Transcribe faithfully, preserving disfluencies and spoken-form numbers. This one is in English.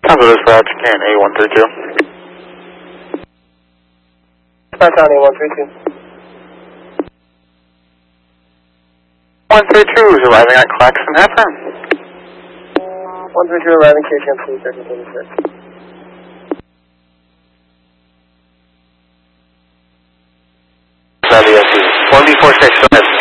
Copy dispatch, K N A one three two. Dispatch on A one three two. one three two is arriving at Claxton Hepburn. one three two arriving, K T M three second thirty-six. one B four six, go ahead.